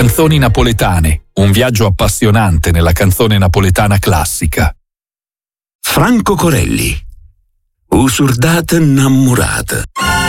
Canzoni napoletane, un viaggio appassionante nella canzone napoletana classica. Franco Corelli, Usurdate innamorate.